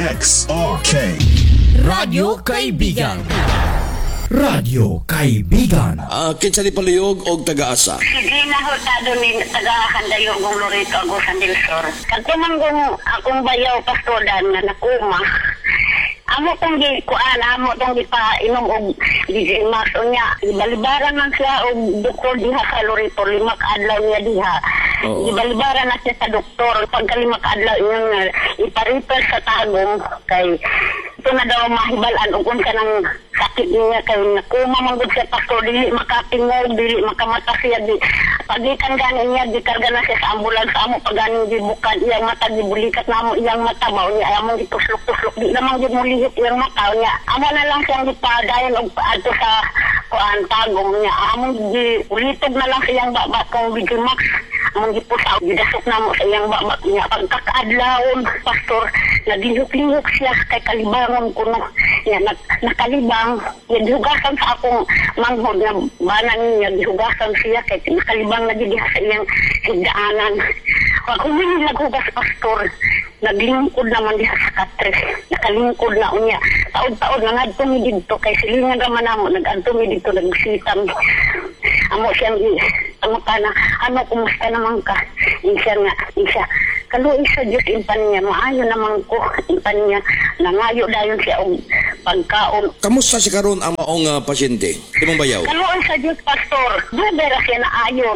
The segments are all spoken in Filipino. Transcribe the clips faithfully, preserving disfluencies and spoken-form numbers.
X R K Radyo Kaibigan. Radyo Kaibigan. Uh, kinsa di paluyog og taga-asa. Sige na ho tado ni taga-handayog ng Lorito Agusan del Sur. Kagkumanggong akong bayaw pastodan na nakuma. Amo kong di kuan, amo kong di pa inom og D J Max o niya. Ibalibaran man siya og doktor diha sa Lorito, limak adlaw niya diha. Oo. Ibalibaran na siya sa doktor, pagkalimak adlaw niyang iparipel sa tagong kay ito na daw mahibalan o kung ka ng sakit niya kay nakuma manggod siya pastor, dili makatingog, dili makamata siya, di pagikan ganin niya, di karga na siya sa ambulans, amo paganin di bukad, iyang mata, di bulikat na amo, iyang mata ba, niya, among di tuslok-tuslok, di naman di mulihit iyang mata, niya, amo na lang siyang di padayon o ato sa kuan tagong niya, among di ulitog na lang siyang baba kong D J Max, among di pusaw, gidasok na mo sa iyang baba niya, pagkakaadlawon, pastor, naglihok-lihok siya kay kalibangon ko no, niya, nak nakalibang, niya, dihugasan sa akong manghod na banan niya, dihugasan siya kay nakalibang na diha sa iyang higdaanan. Pag humili naghugas pastor, naglingkod naman diha sa katres, nakalingkod na unya. Taod-taod na nagtumi dito, kay silingan naman namo, nag-antumi dito, nagsitam. Amo siyang, amo ka na, ano, kumusta naman ka? Isa nga, isa. Kaluin sa Diyos, impan niya, maayo naman ko, impan niya, nangayo dayon siya og pagkaon. Kamusta si karon ang maong uh, pasyente? Imong bayaw. Kaluin sa Diyos, pastor, dubera siya na ayon.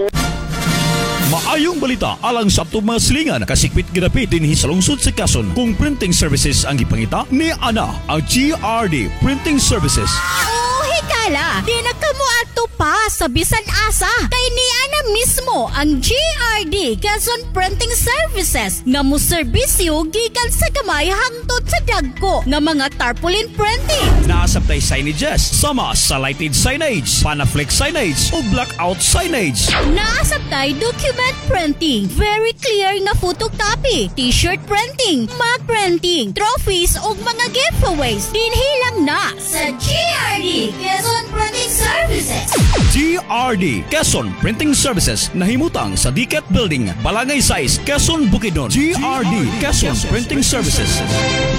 Maayong balita alang sa atong mga silingan kasikpit ginapit dinhi sa lungsod sa Quezon kung printing services ang gipangita ni ana ang G R D Printing Services. Oh, hikala, di na kamo ato pa sa bisan asa kay ni ana mismo ang G R D Quezon Printing Services nga mo serbisyo gikan sa gamay hangtod sa dagko nga mga tarpaulin printing. Naasabtay signages sama sa lighted signage, panaflex signage o blackout signage. Naasabtay document printing, very clear nga photocopy, t-shirt printing, mug printing, trophies ug mga giveaways. Dinhi lang na sa G R D Quezon Printing Services. G R D Quezon Printing Services nahimutang sa D C A T Building, Balangay Size, Quezon, Bukidnon. G R D Quezon Printing Services.